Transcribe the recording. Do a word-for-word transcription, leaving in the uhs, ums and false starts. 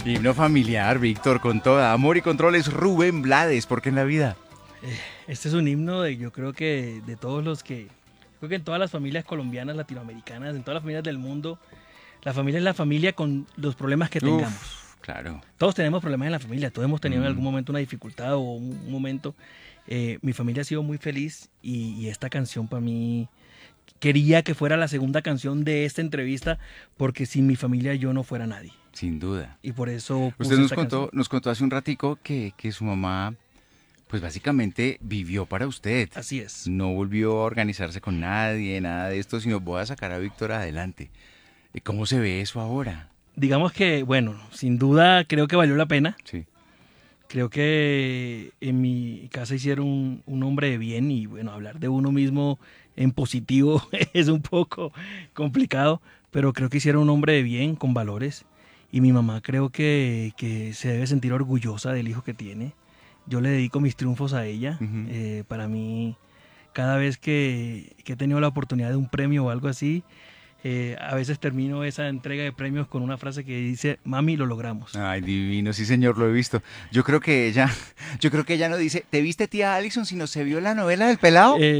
Himno familiar, Víctor, con toda amor y controles, Rubén Blades, ¿por qué en la vida? Eh, Este es un himno de, yo creo que de todos los que, creo que en todas las familias colombianas, latinoamericanas, en todas las familias del mundo, la familia es la familia con los problemas que tengamos. Uf, claro. Todos tenemos problemas en la familia, todos hemos tenido Mm. en algún momento una dificultad o un, un momento. Eh, mi familia ha sido muy feliz y, y esta canción para mí quería que fuera la segunda canción de esta entrevista porque sin mi familia yo no fuera nadie. Sin duda. Y por eso puse Usted nos esta contó, canción. nos contó hace un ratico que, que su mamá, pues básicamente vivió para usted. Así es. No volvió a organizarse con nadie, nada de esto, sino voy a sacar a Víctor adelante. ¿Y cómo se ve eso ahora? Digamos que, bueno, sin duda creo que valió la pena. Sí. Creo que en mi casa hicieron un, un hombre de bien y bueno, hablar de uno mismo en positivo es un poco complicado, pero creo que hicieron un hombre de bien, con valores. Y mi mamá creo que, que se debe sentir orgullosa del hijo que tiene. Yo le dedico mis triunfos a ella. Ujú. Eh, para mí, cada vez que, que he tenido la oportunidad de un premio o algo así, eh, a veces termino esa entrega de premios con una frase que dice, mami, lo logramos. Ay, divino, sí señor, lo he visto. Yo creo que ella, yo creo que ella no dice, ¿te viste tía Allison, sino se vio la novela del pelado? Eh,